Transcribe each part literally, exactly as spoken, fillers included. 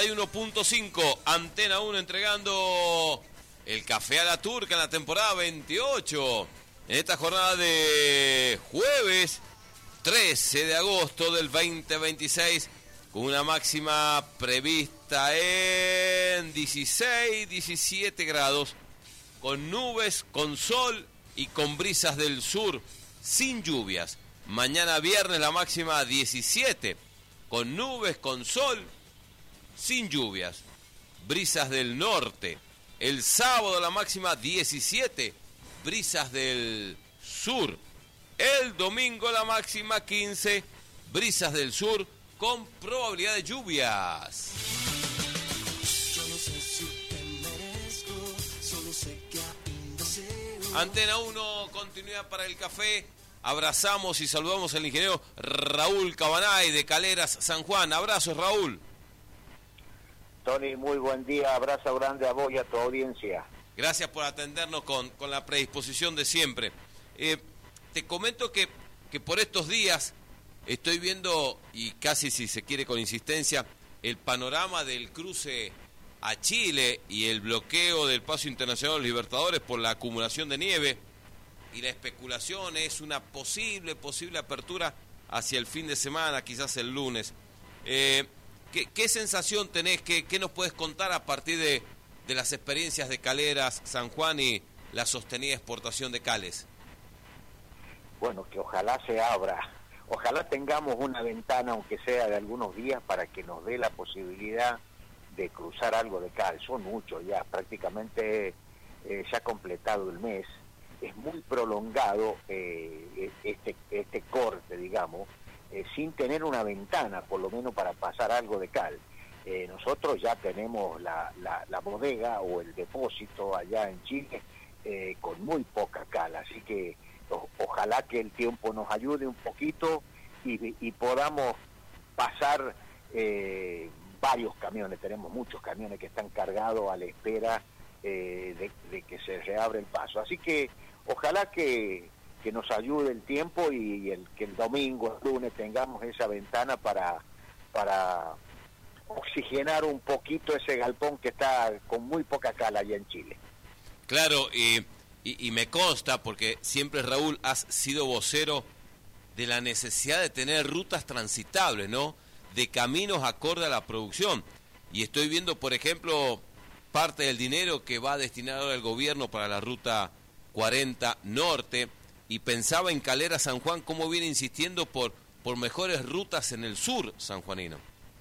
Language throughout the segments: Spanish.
y uno punto cinco, Antena uno entregando el café a la turca en la temporada veintiocho. En esta jornada de jueves trece de agosto del veinte veintiséis, con una máxima prevista en dieciséis, diecisiete grados, con nubes, con sol y con brisas del sur, sin lluvias. Mañana viernes la máxima diecisiete, con nubes, con sol, sin lluvias, brisas del norte. El sábado la máxima diecisiete, brisas del sur. El domingo la máxima quince, brisas del sur, con probabilidad de lluvias. Antena uno, continuidad para el café. Abrazamos y saludamos al ingeniero Raúl Cabanay de Caleras, San Juan. Abrazos, Raúl. Tony, muy buen día. Abrazo grande a vos y a tu audiencia. Gracias por atendernos con, con la predisposición de siempre. Eh, te comento que, que por estos días estoy viendo, y casi si se quiere con insistencia, el panorama del cruce a Chile y el bloqueo del paso internacional de los Libertadores por la acumulación de nieve. Y la especulación es una posible, posible apertura hacia el fin de semana, quizás el lunes. Eh, ¿qué, ¿Qué sensación tenés? ¿Qué, qué nos puedes contar a partir de, de las experiencias de Caleras, San Juan y la sostenida exportación de cales? Bueno, que ojalá se abra. Ojalá tengamos una ventana, aunque sea de algunos días, para que nos dé la posibilidad de cruzar algo de cal. Son muchos ya, prácticamente eh, ya ha completado el mes. Es muy prolongado eh, este, este corte, digamos, eh, sin tener una ventana, por lo menos para pasar algo de cal. Eh, nosotros ya tenemos la, la, la bodega o el depósito allá en Chile eh, con muy poca cal, así que o, ojalá que el tiempo nos ayude un poquito y, y podamos pasar eh, varios camiones. Tenemos muchos camiones que están cargados a la espera eh, de, de que se reabra el paso, así que ojalá que, que nos ayude el tiempo y el, que el domingo, el lunes, tengamos esa ventana para, para oxigenar un poquito ese galpón que está con muy poca cala allá en Chile. Claro, y, y, y me consta, porque siempre, Raúl, has sido vocero de la necesidad de tener rutas transitables, ¿no? De caminos acorde a la producción. Y estoy viendo, por ejemplo, parte del dinero que va destinado al gobierno para la ruta cuarenta Norte, y pensaba en Calera San Juan, cómo viene insistiendo por, por mejores rutas en el sur sanjuanino.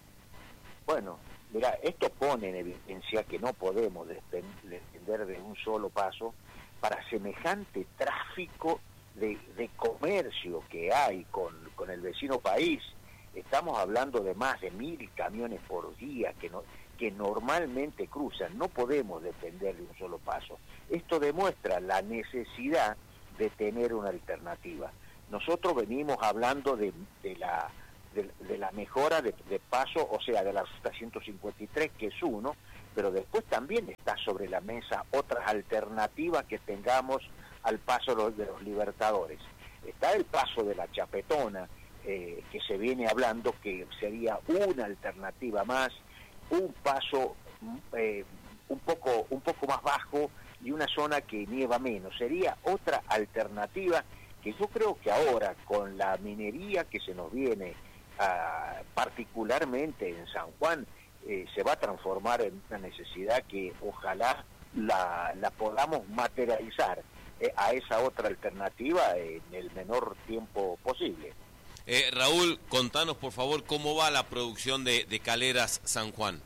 Bueno, mira, esto pone en evidencia que no podemos depender de un solo paso para semejante tráfico de, de comercio que hay con, con el vecino país. Estamos hablando de más de mil camiones por día que no, que normalmente cruzan. No podemos depender de un solo paso. Esto demuestra la necesidad de tener una alternativa. Nosotros venimos hablando de, de, la, de, de la mejora de, de paso, o sea, de la ruta ciento cincuenta y tres, que es uno, pero después también está sobre la mesa otras alternativas que tengamos al paso de los, de los Libertadores. Está el paso de la Chapetona, eh, que se viene hablando que sería una alternativa más, un paso eh, un poco un poco más bajo y una zona que nieva menos. Sería otra alternativa que yo creo que ahora, con la minería que se nos viene, uh, particularmente en San Juan, eh, se va a transformar en una necesidad que ojalá la, la podamos materializar eh, a esa otra alternativa en el menor tiempo posible. Eh, Raúl, contanos por favor cómo va la producción de, de Caleras San Juan.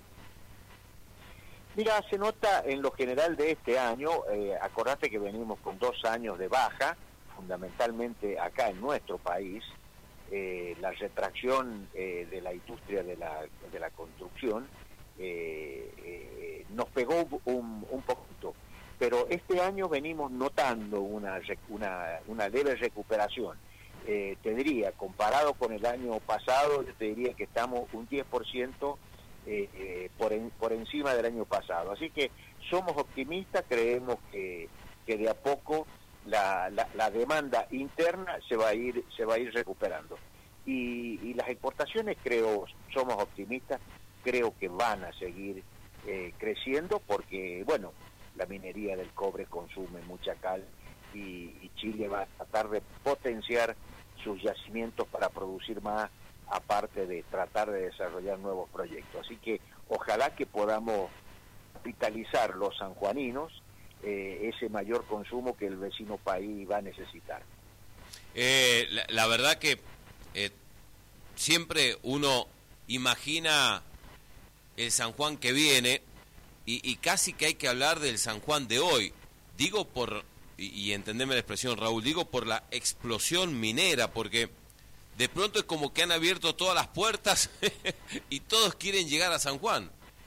Mira, se nota en lo general de este año, eh, acordate que venimos con dos años de baja, fundamentalmente acá en nuestro país, eh, la retracción eh, de la industria de la, de la construcción eh, eh, nos pegó un, un poquito, pero este año venimos notando una, una, una leve recuperación. Eh, te diría, comparado con el año pasado, yo te diría que estamos un diez por ciento eh, eh, por, en, por encima del año pasado. Así que somos optimistas, creemos que, que de a poco la, la, la demanda interna se va a ir, se va a ir recuperando. Y, y las exportaciones, creo, somos optimistas, creo que van a seguir eh, creciendo porque, bueno, la minería del cobre consume mucha cal y, y Chile va a tratar de potenciar sus yacimientos para producir más, aparte de tratar de desarrollar nuevos proyectos. Así que ojalá que podamos capitalizar los sanjuaninos eh, ese mayor consumo que el vecino país va a necesitar. Eh, la, la verdad que eh, siempre uno imagina el San Juan que viene y, y casi que hay que hablar del San Juan de hoy. Digo por, y, y entendeme la expresión, Raúl, digo por la explosión minera, porque de pronto es como que han abierto todas las puertas y todos quieren llegar a San Juan.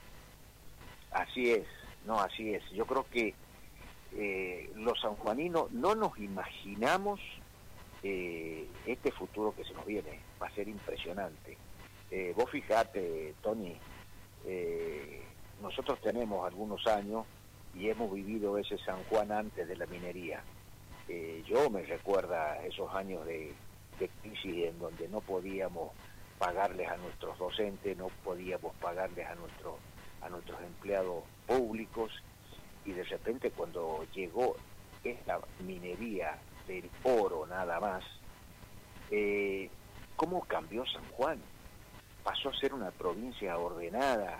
Así es, no, así es. Yo creo que eh, los sanjuaninos no nos imaginamos eh, este futuro que se nos viene. Va a ser impresionante. Eh, vos fijate, Tony, eh, nosotros tenemos algunos años y hemos vivido ese San Juan antes de la minería. Eh, yo me recuerda esos años de, de crisis en donde no podíamos pagarles a nuestros docentes, no podíamos pagarles a nuestros a nuestros empleados públicos, y de repente cuando llegó esta minería del oro nada más, eh, ¿cómo cambió San Juan? Pasó a ser una provincia ordenada,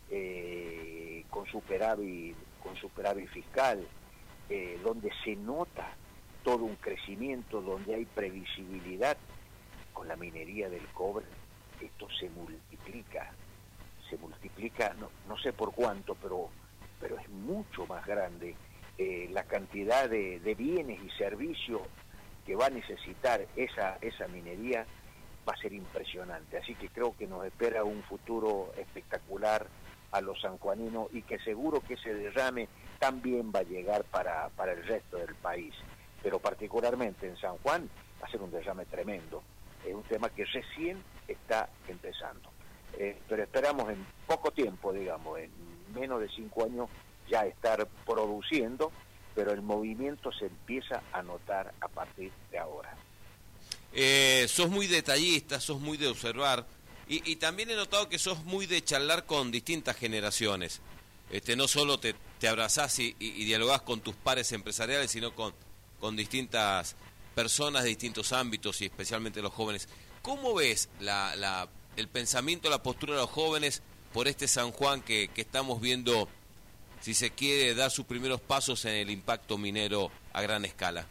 eh, con superávit, con superávit fiscal, eh, donde se nota todo un crecimiento, donde hay previsibilidad. Con la minería del cobre esto se multiplica, se multiplica, no, no sé por cuánto, pero, pero es mucho más grande eh, la cantidad de, de bienes y servicios que va a necesitar esa, esa minería. Va a ser impresionante, así que creo que nos espera un futuro espectacular a los sanjuaninos y que seguro que ese derrame también va a llegar para, para el resto del país, pero particularmente en San Juan va a ser un derrame tremendo. Es un tema que recién está empezando. Eh, pero esperamos en poco tiempo, digamos, en menos de cinco años ya estar produciendo, pero el movimiento se empieza a notar a partir de ahora. Eh, sos muy detallista, sos muy de observar y, y también he notado que sos muy de charlar con distintas generaciones. Este, no solo te, te abrazás y, y, y dialogás con tus pares empresariales, sino con, con distintas personas de distintos ámbitos y especialmente los jóvenes. ¿Cómo ves la... la el pensamiento, la postura de los jóvenes por este San Juan que, que estamos viendo, si se quiere, dar sus primeros pasos en el impacto minero a gran escala?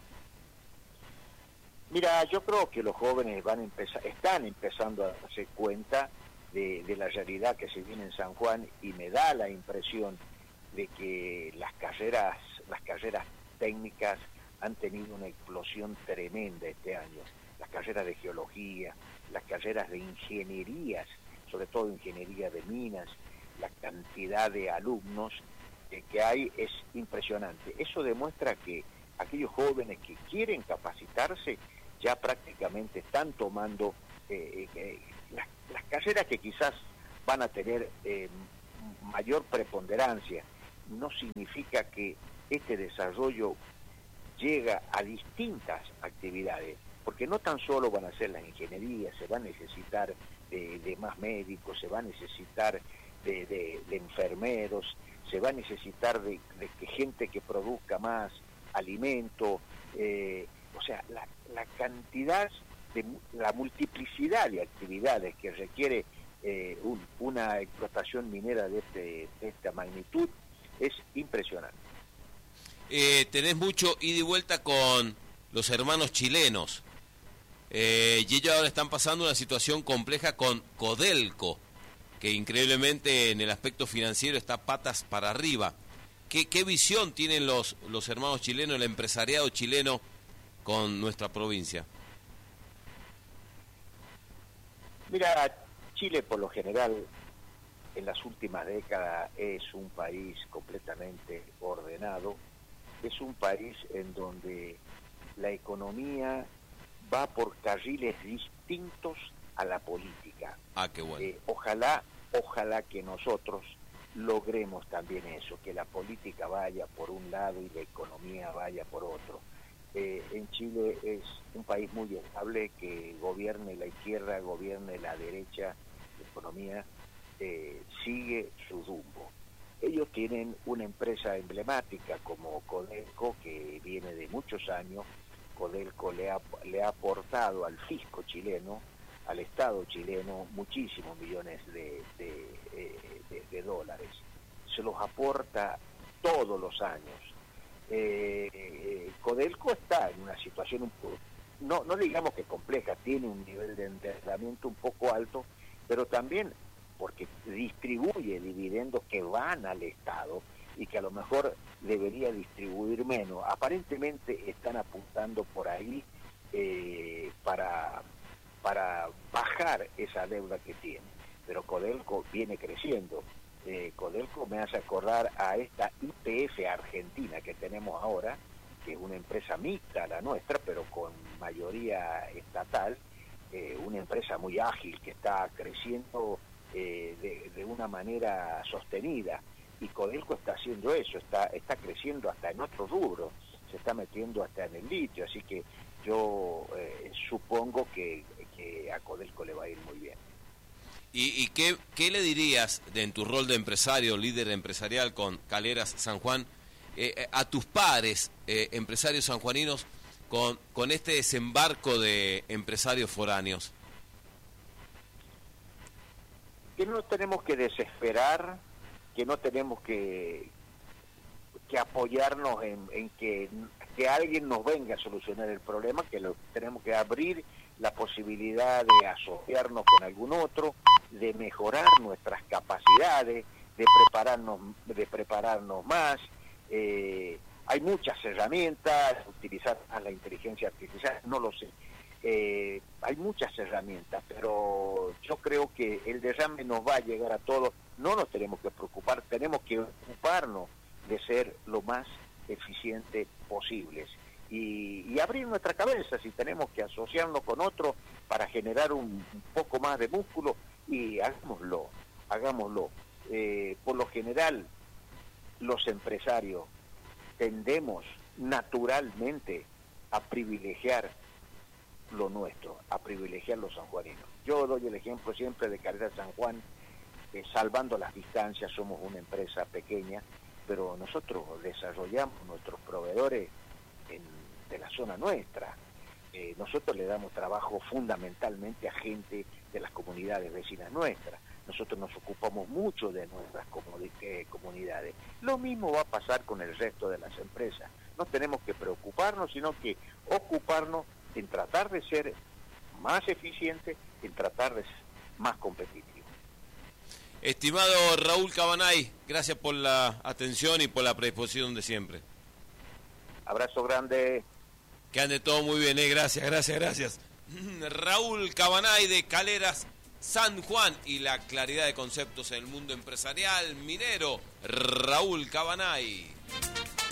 Mira, yo creo que los jóvenes van a empezar, están empezando a darse cuenta de, de la realidad que se viene en San Juan, y me da la impresión de que las carreras, las carreras técnicas han tenido una explosión tremenda este año. Las carreras de geología, las carreras de ingenierías, sobre todo ingeniería de minas, la cantidad de alumnos eh, que hay es impresionante. Eso demuestra que aquellos jóvenes que quieren capacitarse ya prácticamente están tomando eh, eh, las, las carreras que quizás van a tener eh, mayor preponderancia. No significa que este desarrollo llega a distintas actividades, porque no tan solo van a ser las ingenierías, se va a necesitar de, de más médicos, se va a necesitar de, de, de enfermeros, se va a necesitar de, de que gente que produzca más alimento, eh, o sea, la, la cantidad, de la multiplicidad de actividades que requiere eh, un, una explotación minera de, este, de esta magnitud es impresionante. Eh, tenés mucho ida y vuelta con los hermanos chilenos. Eh, y ellos ahora están pasando una situación compleja con Codelco, que increíblemente en el aspecto financiero está patas para arriba. ¿Qué, qué visión tienen los, los hermanos chilenos, el empresariado chileno con nuestra provincia? Mira, Chile por lo general en las últimas décadas es un país completamente ordenado, es un país en donde la economía va por carriles distintos a la política. Ah, qué bueno. Eh, ojalá, ojalá que nosotros logremos también eso, que la política vaya por un lado y la economía vaya por otro. Eh, en Chile es un país muy estable, que gobierne la izquierda, gobierne la derecha, la economía eh, sigue su rumbo. Ellos tienen una empresa emblemática como Codelco, que viene de muchos años. Codelco le ha, le ha aportado al fisco chileno, al Estado chileno, muchísimos millones de, de, de, de dólares. Se los aporta todos los años. Eh, eh, Codelco está en una situación un poco, no, no digamos que compleja, tiene un nivel de endeudamiento un poco alto, pero también porque distribuye dividendos que van al Estado y que a lo mejor debería distribuir menos. Aparentemente están apuntando por ahí eh, para, para bajar esa deuda que tiene, pero Codelco viene creciendo. Eh, Codelco me hace acordar a esta Y P F Argentina que tenemos ahora, que es una empresa mixta la nuestra, pero con mayoría estatal, eh, una empresa muy ágil que está creciendo eh, de, de una manera sostenida, y Codelco está haciendo eso, está, está creciendo hasta en otros rubros, se está metiendo hasta en el litio, así que yo eh, supongo que, que a Codelco le va a ir muy bien. ¿Y, y qué, qué le dirías de, en tu rol de empresario, líder empresarial con Caleras San Juan, eh, a tus pares, eh, empresarios sanjuaninos, con, con este desembarco de empresarios foráneos? Que no tenemos que desesperar, que no tenemos que, que apoyarnos en, en que, que alguien nos venga a solucionar el problema, que lo, tenemos que abrir la posibilidad de asociarnos con algún otro, de mejorar nuestras capacidades, de prepararnos, de prepararnos más. Eh, hay muchas herramientas, utilizar la inteligencia artificial, no lo sé. Eh, hay muchas herramientas, pero yo creo que el derrame nos va a llegar a todos. No nos tenemos que preocupar, tenemos que ocuparnos de ser lo más eficientes posibles. Y, y abrir nuestra cabeza, si tenemos que asociarnos con otros para generar un, un poco más de músculo, y hagámoslo, hagámoslo. Eh, por lo general, los empresarios tendemos naturalmente a privilegiar lo nuestro, a privilegiar los sanjuaninos. Yo doy el ejemplo siempre de Caleras San Juan, eh, salvando las distancias, somos una empresa pequeña, pero nosotros desarrollamos nuestros proveedores en, de la zona nuestra. Eh, nosotros le damos trabajo fundamentalmente a gente de las comunidades vecinas nuestras. Nosotros nos ocupamos mucho de nuestras eh, comunidades. Lo mismo va a pasar con el resto de las empresas. No tenemos que preocuparnos, sino que ocuparnos en tratar de ser más eficientes, en tratar de ser más competitivos. Estimado Raúl Cabanay, gracias por la atención y por la predisposición de siempre. Abrazo grande. Que ande todo muy bien, ¿eh? Gracias, gracias, gracias. Raúl Cabanay de Caleras San Juan, y la claridad de conceptos en el mundo empresarial minero. Raúl Cabanay.